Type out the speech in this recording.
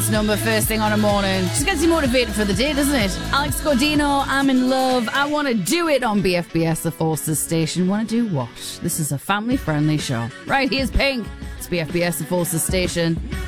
number first thing on a morning. Just gets you motivated for the day, doesn't it? Alex Cordino, I'm in love. I want to do it on BFBS, the Forces station. Want to do what? This is a family-friendly show. Right, here's Pink. It's BFBS, the Forces station.